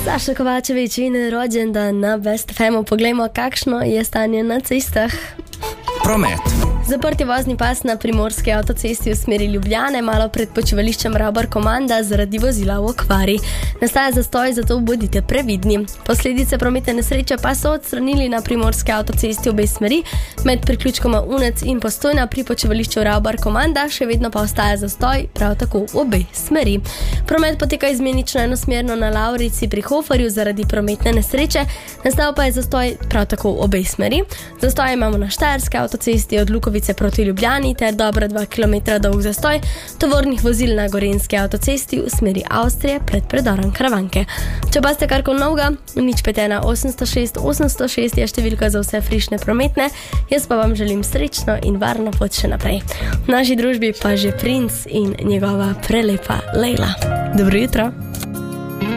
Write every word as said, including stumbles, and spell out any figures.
Saša Kovačevič in rođendan na Best F M-u. Poglejmo, kakšno je stanje na cestah. Promet. Zaprti vozni pas na primorski avtocesti v smeri Ljubljane, malo pred počivališčem Rabar Komanda zaradi vozila v okvari. Nastaja zastoj, zato bodite previdni. Posledice prometne nesreče pa so odstranili na primorski avtocesti obe smeri, med priključkoma Unec in Postojna pri počivališču Rabar Komanda, še vedno pa ostaja zastoj, prav tako v obe smeri. Promet poteka izmenično enosmerno na Lavrici pri Hoferju zaradi prometne nesreče, nastal pa je zastoj prav tako v obe smeri. Zastoj imamo na Štajerski avtocesti od Lukovice proti Ljubljani ter dobra dva kilometra dolg zastoj tovornih vozil na Gorenjski avtocesti v smeri Avstrije pred predorom Karavanke. Če pa ste karkoli novega, nič pet ena osemsto šest osemsto šest je številka za vse frišne prometne, jaz pa vam želim srečno in varno pot še naprej. V naši družbi pa že princ in njegova prelepa Lejla. Dobro jutro!